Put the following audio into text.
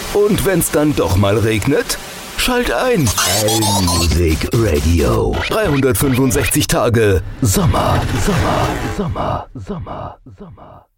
Und wenn's dann doch mal regnet? Schalt ein. L-Music Radio. 365 Tage Sommer, Sommer, Sommer, Sommer, Sommer.